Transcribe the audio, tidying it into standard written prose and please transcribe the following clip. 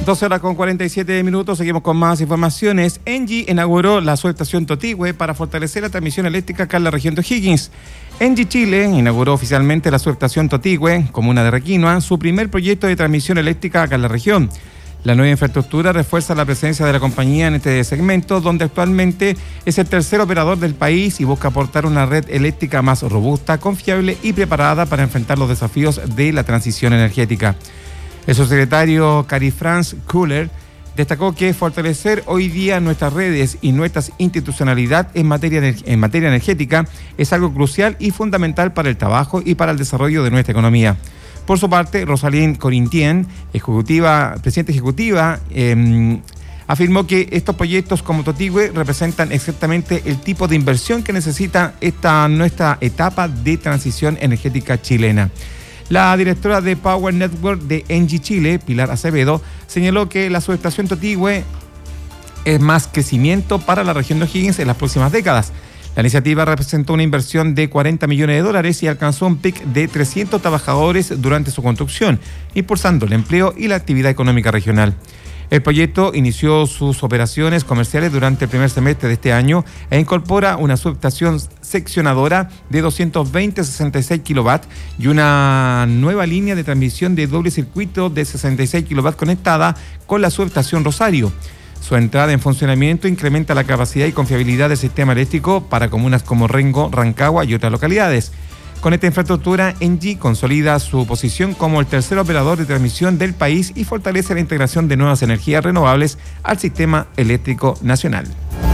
12 horas con 47 minutos, seguimos con más informaciones. Engie inauguró la subestación Totigüe para fortalecer la transmisión eléctrica acá en la región de O'Higgins. Engie Chile inauguró oficialmente la subestación Totigüe, comuna de Requinoa, su primer proyecto de transmisión eléctrica acá en la región. La nueva infraestructura refuerza la presencia de la compañía en este segmento, donde actualmente es el tercer operador del país y busca aportar una red eléctrica más robusta, confiable y preparada para enfrentar los desafíos de la transición energética. El subsecretario Cari-France Kuller destacó que fortalecer hoy día nuestras redes y nuestra institucionalidad en materia energética es algo crucial y fundamental para el trabajo y para el desarrollo de nuestra economía. Por su parte, Rosalind Corintien, presidenta ejecutiva, afirmó que estos proyectos como Totigüe representan exactamente el tipo de inversión que necesita nuestra etapa de transición energética chilena. La directora de Power Network de Engie Chile, Pilar Acevedo, señaló que la subestación Totigüe es más crecimiento para la región de O'Higgins en las próximas décadas. La iniciativa representó una inversión de $40 millones y alcanzó un pic de 300 trabajadores durante su construcción, impulsando el empleo y la actividad económica regional. El proyecto inició sus operaciones comerciales durante el primer semestre de este año e incorpora una subestación seccionadora de 220-66 kW y una nueva línea de transmisión de doble circuito de 66 kW conectada con la subestación Rosario. Su entrada en funcionamiento incrementa la capacidad y confiabilidad del sistema eléctrico para comunas como Rengo, Rancagua y otras localidades. Con esta infraestructura, Engie consolida su posición como el tercer operador de transmisión del país y fortalece la integración de nuevas energías renovables al sistema eléctrico nacional.